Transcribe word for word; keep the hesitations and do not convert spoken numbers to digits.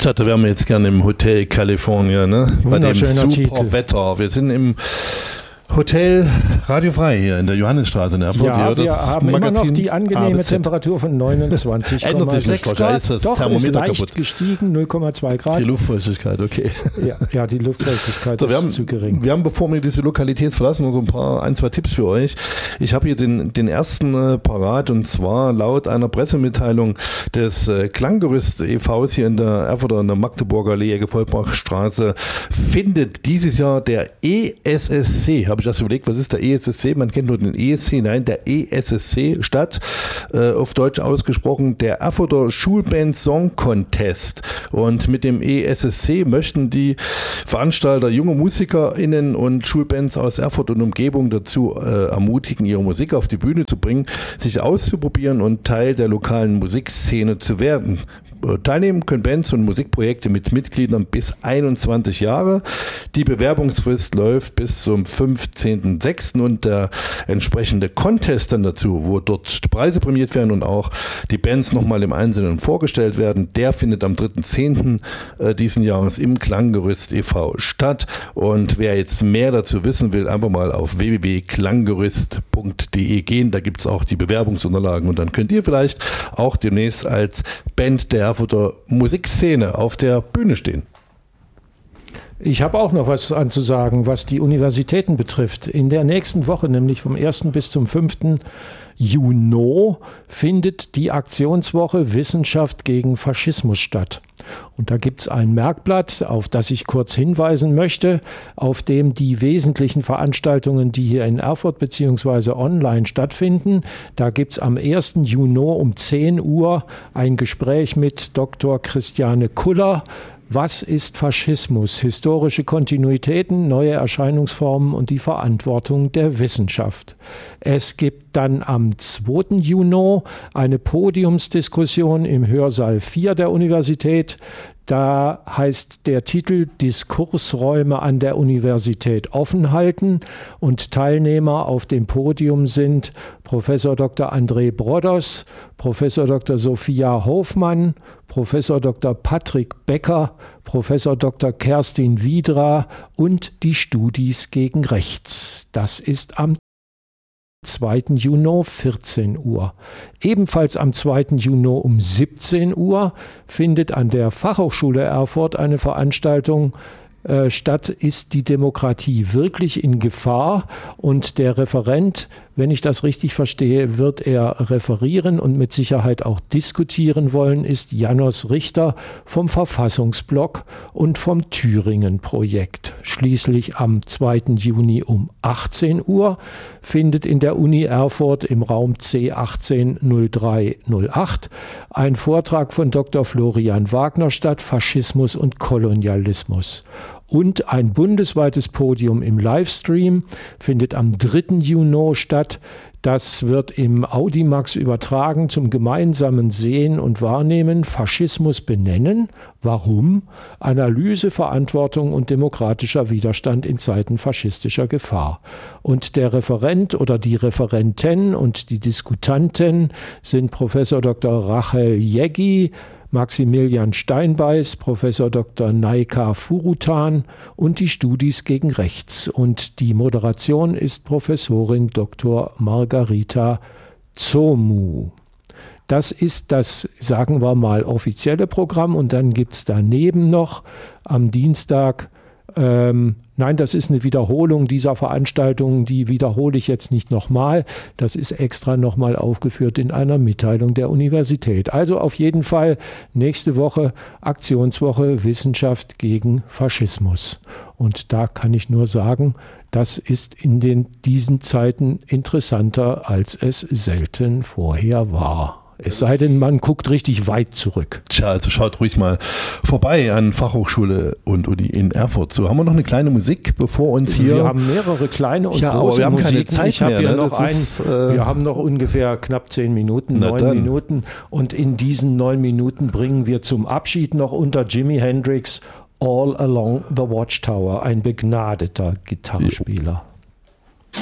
Tja, da wären wir jetzt gerne im Hotel California, ne? Bei dem super Titel. Wetter. Wir sind im Hotel Radio Frei hier in der Johannisstraße in Erfurt. Ja, ja, wir das haben Magazin immer noch die angenehme Temperatur von neunundzwanzig Komma sechs Grad. Ist das Doch, Thermometer ist leicht kaputt. Gestiegen, null Komma zwei Grad. Die Luftfeuchtigkeit, okay. Ja, ja die Luftfeuchtigkeit so, ist wir haben, zu gering. Wir haben, bevor wir diese Lokalität verlassen, noch so ein paar, ein, zwei Tipps für euch. Ich habe hier den, den ersten äh, parat, und zwar laut einer Pressemitteilung des äh, Klanggerüst e Vs hier in der Erfurter, in der Magdeburger Allee, Gefolgbachstraße, findet dieses Jahr der E S S C, habe ich das überlegt, was ist der E S S C? Man kennt nur den E S C, nein, der E S S C statt, äh, auf Deutsch ausgesprochen, der Erfurter Schulband Song Contest. Und mit dem E S S C möchten die Veranstalter junge MusikerInnen und Schulbands aus Erfurt und Umgebung dazu äh, ermutigen, ihre Musik auf die Bühne zu bringen, sich auszuprobieren und Teil der lokalen Musikszene zu werden. Teilnehmen können Bands und Musikprojekte mit Mitgliedern bis einundzwanzig Jahre. Die Bewerbungsfrist läuft bis zum fünfzehnten sechsten und der entsprechende Contest dann dazu, wo dort Preise prämiert werden und auch die Bands nochmal im Einzelnen vorgestellt werden, der findet am dritten zehnten diesen Jahres im Klanggerüst e V statt. Und wer jetzt mehr dazu wissen will, einfach mal auf w w w punkt klanggerüst punkt d e gehen. Da gibt es auch die Bewerbungsunterlagen und dann könnt ihr vielleicht auch demnächst als Band der Erfurter Musikszene auf der Bühne stehen. Ich habe auch noch was anzusagen, was die Universitäten betrifft. In der nächsten Woche, nämlich vom ersten bis zum fünften Juni, findet die Aktionswoche Wissenschaft gegen Faschismus statt. Und da gibt es ein Merkblatt, auf das ich kurz hinweisen möchte, auf dem die wesentlichen Veranstaltungen, die hier in Erfurt bzw. online stattfinden, da gibt es am ersten Juni um zehn Uhr ein Gespräch mit Doktor Christiane Kuller. Was ist Faschismus? Historische Kontinuitäten, neue Erscheinungsformen und die Verantwortung der Wissenschaft. Es gibt dann am zweiten Juni eine Podiumsdiskussion im Hörsaal vier der Universität. Da heißt der Titel Diskursräume an der Universität offen halten und Teilnehmer auf dem Podium sind Professor Doktor André Brodos, Professor Doktor Sophia Hofmann, Professor Doktor Patrick Becker, Professor Doktor Kerstin Wiedra und die Studis gegen Rechts. Das ist am zweiten Juni vierzehn Uhr. Ebenfalls am zweiten Juni um siebzehn Uhr findet an der Fachhochschule Erfurt eine Veranstaltung äh, statt, ist die Demokratie wirklich in Gefahr? Und der Referent, wenn ich das richtig verstehe, wird er referieren und mit Sicherheit auch diskutieren wollen, ist Janos Richter vom Verfassungsblock und vom Thüringen-Projekt. Schließlich am zweiten Juni um achtzehn Uhr findet in der Uni Erfurt im Raum C achtzehn null drei null acht ein Vortrag von Doktor Florian Wagner statt, Faschismus und Kolonialismus. Und ein bundesweites Podium im Livestream findet am dritten Juni statt. Das wird im Audimax übertragen zum gemeinsamen Sehen und Wahrnehmen, Faschismus benennen. Warum? Analyse, Verantwortung und demokratischer Widerstand in Zeiten faschistischer Gefahr. Und der Referent oder die Referenten und die Diskutanten sind Professor Doktor Rachel Jeggi, Maximilian Steinbeiß, Professor Doktor Naika Furutan und die Studis gegen Rechts. Und die Moderation ist Professorin Doktor Margarita Zomu. Das ist das, sagen wir mal, offizielle Programm. Und dann gibt es daneben noch am Dienstag, ähm, nein, das ist eine Wiederholung dieser Veranstaltung, die wiederhole ich jetzt nicht nochmal. Das ist extra nochmal aufgeführt in einer Mitteilung der Universität. Also auf jeden Fall nächste Woche Aktionswoche Wissenschaft gegen Faschismus. Und da kann ich nur sagen, das ist in den, diesen Zeiten interessanter, als es selten vorher war. Es sei denn, man guckt richtig weit zurück. Tja, also schaut ruhig mal vorbei an Fachhochschule und Uni in Erfurt. So, haben wir noch eine kleine Musik, bevor uns hier... Wir haben mehrere kleine und ja, große aber wir haben Musiken. keine Zeit ich habe mehr, hier ne? noch ein, ist, äh wir haben noch ungefähr knapp zehn Minuten, Na neun dann. Minuten. Und in diesen neun Minuten bringen wir zum Abschied noch unter Jimi Hendrix All Along the Watchtower, ein begnadeter Gitarrenspieler.